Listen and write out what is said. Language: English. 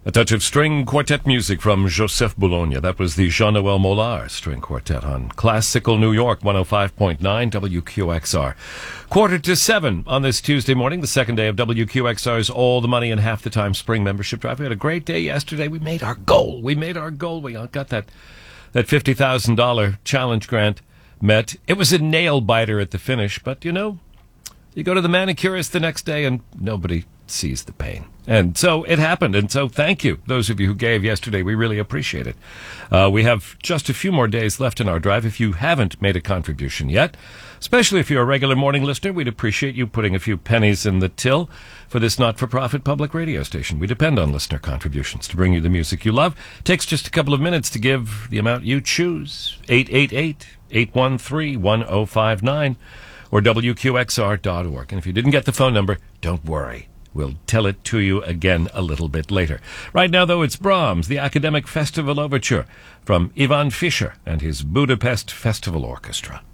A touch of string quartet music from Joseph Boulogne. That was the Jean-Noel Mollard String Quartet on Classical New York 105.9 WQXR. 6:45 on this Tuesday morning, the second day of WQXR's All the Money in Half the Time Spring Membership Drive. We had a great day yesterday. We made our goal. We got that $50,000 challenge grant met. It was a nail biter at the finish, but you go to the manicurist the next day and nobody sees the pain. And so it happened. And so thank you, those of you who gave yesterday. We really appreciate it. We have just a few more days left in our drive. If you haven't made a contribution yet, especially if you're a regular morning listener, we'd appreciate you putting a few pennies in the till for this not-for-profit public radio station. We depend on listener contributions to bring you the music you love. It takes just a couple of minutes to give the amount you choose. 888-813-1059 or WQXR.org. And if you didn't get the phone number, don't worry. We'll tell it to you again a little bit later. Right now, though, it's Brahms, the Academic Festival Overture from Ivan Fischer and his Budapest Festival Orchestra.